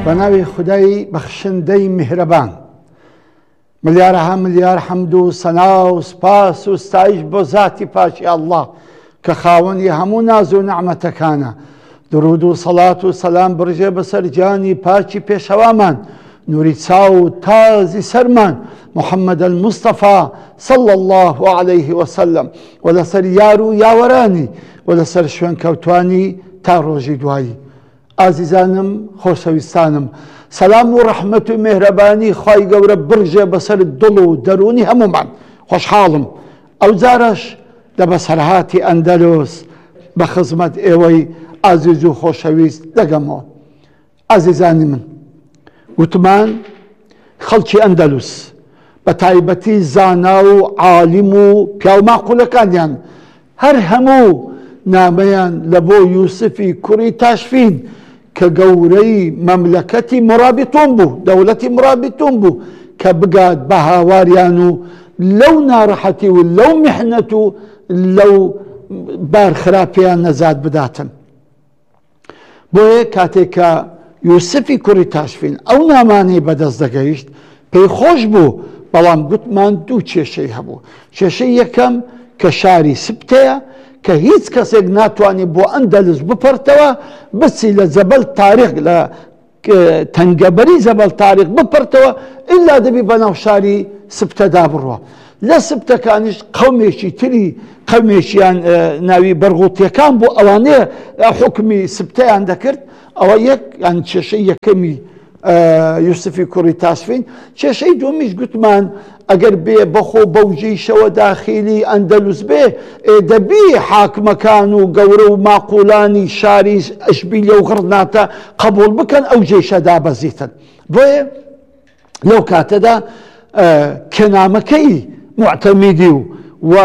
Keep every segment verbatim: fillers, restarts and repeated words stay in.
بناوی خدای بخشندەی میهرەبان، ملیارەها ملیار حەمد و سەنا و سپاس و ستایش بۆ ذاتی پاکی ئەڵڵا کە خاوەنی هەموو ناز و نەعمەتەکانە. درود و سەڵات و سەلام بڕژێ بەسەر جانی پاکی پێشەوامان، نوری چاو و تازی سەرمان محەممەد المستەفا صلى الله عليه وسلم و لەسەر یار و یاوەرانی و لەسەر شوێن کەوتوانی تا ڕۆژی دوایی. ئازیزانم، خۆشەویستانم، سەلام و ڕەحمەت و مێهرەبانی خوای گەورە بڕژێ بەسەر دڵ و دەرونی هەمومان. خۆشحاڵم ئەو جارەش لە بەسەرهاتی ئەندەلوس بە خزمەت ئێوەی ئازیز و خۆشەویست دەگەمەوە. ئازیزانی من، وتمان خەڵکی ئەندەلوس بە تایبەتی زانا و عالیم و پیاو ماقولەکانیان هەر هەموو نامەیان لە بۆ یوسفی کوڕی تاشفین کە گەورەی مەملەکەتی مرابیتۆن بوو، دەوڵەتی مرابیتۆن بوو کە بگات بە هاواریان و لەو ناڕەحەتی و لەو میحنەت و لەو بارخراپیان نەجات بداتن. بۆیە کاتێک کە یوسفی کوڕی تاشفین ئەو نامانەی بەدەست دەگەیشت پێی خۆش بوو، بەڵام گوتمان دوو کێشەی هەبوو. کێشەی یەکەم کە شاری سبتەیە کە هیچ کەسێک ناتوانێت بۆ ئەندەلس بپەرتەوە بچی لە جەبەل تاریخ لە تەنگەبەری جەبەل تاریخ بپەرتەوە ئیلا دەبی بەناو شاری سبتەدا بڕوە. لە سبتەکانیش قەومێکی تری قەومێکیان ناوی بەرغوتیەکان بوو، ئەوانەیە حکمی سبتەیان دەکرد. ئەوە یەک یان کێشەی یەکەمی یوسفی کوڕی تاشفین. کێشەی دومیش گوتمان ئەگەر بێ بەخۆ بەوجەیشەوە داخیلی ئەندەلوس بێ دەبی حاکمەکان و گەورە و ماقولانی شاری ئەشبیلە و غڕناتە قبول بکەن ئەو جێشە دابەزیتن. بۆیە لەو کاتەدا کێنامەکەی موعتەمیدی و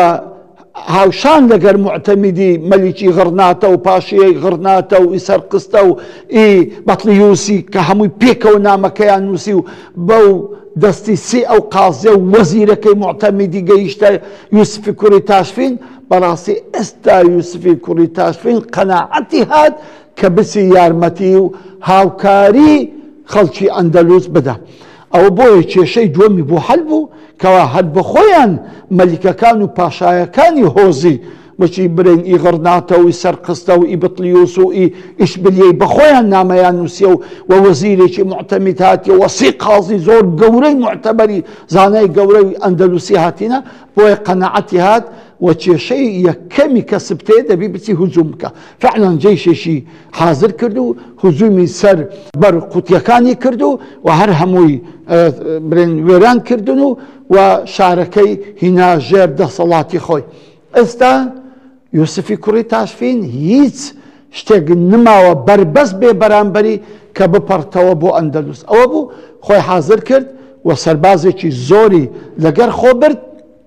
هاوشان لەگەر موعتەمیدی مەلیکی غڕناتە و پاشیەی غڕناتە و ئیسەر قستە و ئی بەطلیوسی کە هەمووی پێکەوە نامەکەیان نووسی و بەو دەستی سی ئەو قازێ و وەزیرەکەی موعتەمیدی گەیشتە یوسفی کوڕی تاشفین. بەڕاستی ئێستا یوسفی کوڕی تاشفین قەناعەتی هات کە بچی یارمەتی و هاوکاری خەڵکی ئەندەلوس بدە. ئەوە بۆیە کێشەی دووەمی بۆ هەل بوو کەوا هەر بە خۆیان مەلیکەکان و پاشایەکانی هۆزی بچی برین ئی غڕناتە و ئی سەرقستە و ئی بطلیوس و ئی ئیشبلیەی بە خۆیان نامەیان نووسیە و وەزیرێکی موعتەمید هاتیە وەسی قازی زۆر گەورەی موعتەبەری زانای گەورەی ئەندەلوسی هاتینە. بۆیە قەناعەتی هات و کێشەی یەکەمی کە سبتەیە دەبی بچی هجووم بکە. فعلاً جێیشێکی حاضر کرد و هجوومی سەر بەر قوتیەکانی کرد و و هەر هەمووی برێن وێران کردن و و شارەکەی هینا ژێر دەسەڵاتی خۆی. ئێستا یوسفی کوڕی تاشفین هیچ شتێک نماوە بەربەست بێ بەرامبەری کە بپەڕتەوە بۆ ئەندەلوس. ئەوە بوو خۆی حاضر کرد و سەربازێکی زۆری لەگەر خۆ برد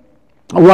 و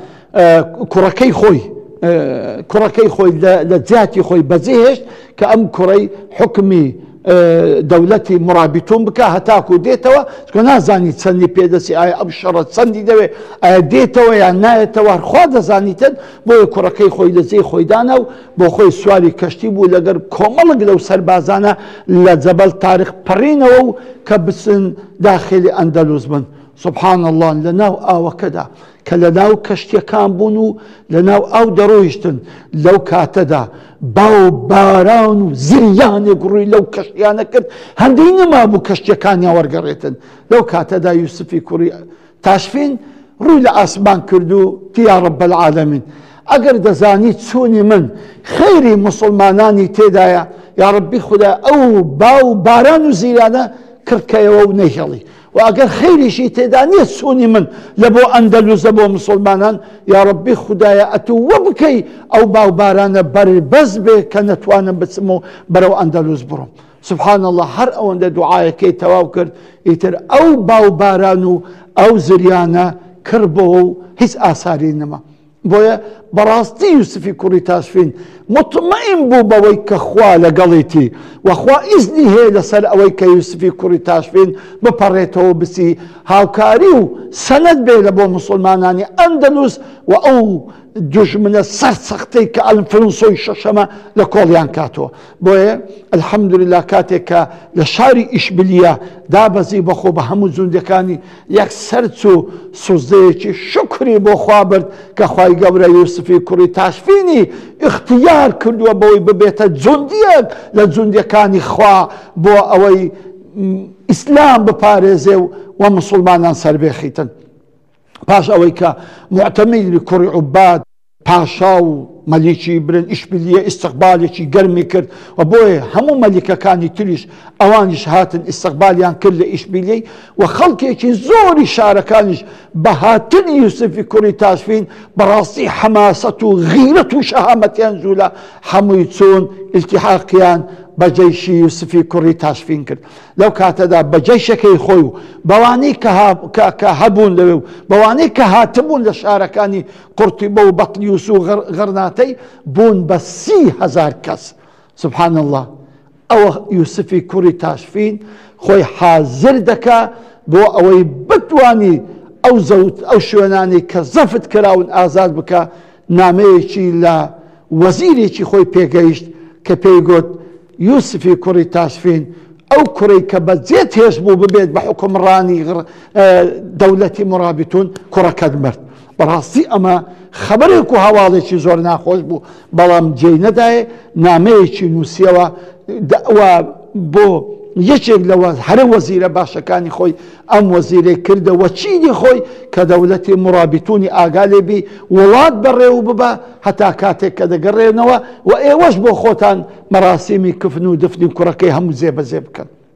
کوڕەکەی خۆی کوڕەکەی خۆی لە جیاتی خۆی بەجێهێشت کە ئەم کوڕەی حکمی دەوڵەتی مرابیتۆن بکە هەتاکو دێتەوە، چکە نازانی چەندی پێدەچی، ئایا ئەم شەڕە چەندی دەوێت، ئایا دێتەوە یان نایەتەوە، خوا دەزانیتن. بۆیە کوڕەکەی خۆی لە جێی خۆیدانا و بۆ خۆی سواری کەشتی بوو لەگەر کۆمەڵک لەو سەربازانە لە جەبەل تاریخ پەڕینەوە و کە بچن داخلی ئەندەلوس بن. سبحان الله، لە ناو ئاوەکەدا کە لە ناو کەشتیەکان بوون و لە ناو ئاو دەڕۆیشتن، لەو کاتەدا باو باران و زریانێک ڕووی لەو کەشتیانە کرد، هەندەی نەما بوو کەشتیەکانیان وەرگەڕێتن. لەو کاتەدا یوسفی کوڕی تاشفین ڕووی لە ئاسمان کرد و یا رب العالمین، ئەگەر دەزانی چوونی من خەیری موسڵمانانی تێدایە، یا ربی خوددا ئەو باو باران و زیرانە کردکەوە و نەیهێڵی، و ئەگەر خەیریشی تێدا نییە چوونی من لە بۆ ئەندەلوسە بۆ مسلمانان، یا ربی خوددایە ئەتو وە بکەی ئەو باوبارانە بەربەست بێ کە نەتوانم بچم و بەرەو ئەندەلوس بڕۆم. سبحان الله، هەر ئەوەندە دوعایەکەی تەواو کرد، ئیتر ئەو باوباران و ئەو زریانە کردبەوە و هیچ ئاساری نەما. بۆیە بەڕاستی یوسفی کوڕی تاشفین مطمئن بوو بەوەی کە خوا لەگەڵیتی وەخوا ئیزنی هەیە لەسەر ئەوەی کە یوسفی کوڕی تاشفین بپەڕێتەوە بچی هاوکاری و سەنەد بێ لە بۆ موسڵمانانی ئەندەلوس و ئەو دژمنە سەرسەختەی کە ئەلفرنسۆی شەشەمە لە کۆڵیان کاتەوە. بۆیە ئەلحەمدوللا کاتێک کە لە شاری ئیشبیلیە دابەزی بەخۆ بە هەموو جوندەکانی یەک سەرچ و سوزدەیەکی شکری بۆ خوا برد کە خوای گەورە یوسفی کوڕی تاشفینی اختیار کردووە بەوەی ببێتە جوندیەک لە جوندەکانی خوا بۆ ئەوەی ئیسلام بپارێزێ و مسلمانان سەربێخیتن. پاش ئەوەی کە معتەمیری کوڕی عوباد پاشا و مەلیکی برن ئیشبیلیە ئیستیقبالێکی گەرمی کرد و بۆیە هەموو مەلیکەکانی تریش ئەوانیش هاتن ئیستیقبالیان کرد لە ئیشبیلیەی و خەڵکێکی زۆری شارەکانیش بە هاتنی یوسفی کوڕی تاشفین بەڕاستی حەماسەت و غیرەت و شەهامەتیان زوولە هەمووی چوون ئیلتیحاقیان بە جەیشی یوسفی کوڕی تاشفین کرد. لەو کاتەدا بە جەیشەکەی خۆی و بەوانەی کە هەبوون لەوێ و بەوانەی کە هاتبوون لە شارەکانی قورتیبە و بەطلیوس و غەرناتەی بوون بە سی هەزار کەس. سبحان الله. ئەوە یوسفی کوڕی تاشفین خۆی حازر دەکا بۆ ئەوەی بتوانی ئەو زەوت ئەو شوێنانی کە زەفت کراون ئازاد بکە. نامەیەکی لە وەزیرێکی خۆی پێگەیشت کە پێی گوت یوسفی کوڕی تاشفین ئەو کوڕی کە بەجێت هێش بوو ببێت بە حکومڕانی دەوڵەتی مرابیتون کوڕەکەت مرد. بەڕاستی ئەمە خەبەرێک و هەواڵێکی زۆر ناخۆش بوو بەڵام جێی نەدایە نامەیەکی نووسیەوە بۆ یەکێک لەوە هەرە وەزیرە باشەکانی خۆی ئەم وەزیرەی کردەوە چینی خۆی کە دەوڵەتی مرابیتونی ئاگا لێبی وڵات بەڕێو ببە هەتا کاتێک کە دەگەڕێنەوە و ئێوەش بۆ خۆتان مەراسیمی کفن و دفنی کوڕەکەی هەموو جێبەجێ بکەن.